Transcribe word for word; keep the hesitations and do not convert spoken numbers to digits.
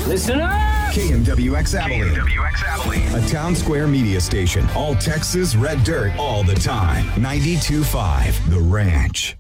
Listen up! K M W X Abilene. K M W X Abilene. A Town Square media station. All Texas red dirt all the time. ninety-two point five The Ranch.